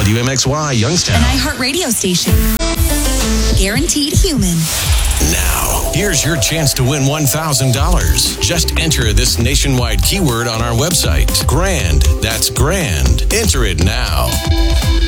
WMXY Youngstown. An iHeartRadio station. Guaranteed human. Now, here's your chance to win $1,000. Just enter this nationwide keyword on our website. Grand. That's grand. Enter it now.